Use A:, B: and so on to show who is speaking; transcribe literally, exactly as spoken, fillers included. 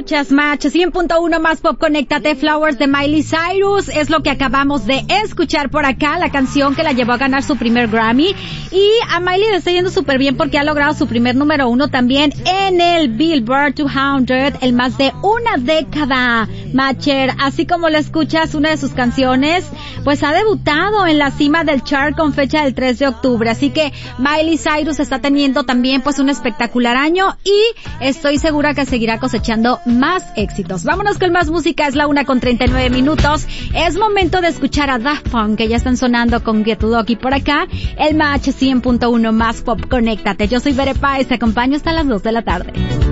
A: Escuchas Match cien punto uno más Pop, conéctate. Flowers de Miley Cyrus es lo que acabamos de escuchar por acá, la canción que la llevó a ganar su primer Grammy. Y a Miley le está yendo súper bien porque ha logrado su primer número uno también en el Billboard doscientos en más de una década. Matcher, así como la escuchas, una de sus canciones pues ha debutado en la cima del chart con fecha del tres de octubre. Así que Miley Cyrus está teniendo también pues un espectacular año y estoy segura que seguirá cosechando más éxitos. Vámonos con más música, es la una con treinta y nueve minutos. Es momento de escuchar a Daft Punk, que ya están sonando con Get Lucky por acá. El Match cien punto uno más Pop, conéctate. Yo soy Bere Páez, te acompaño hasta las dos de la tarde.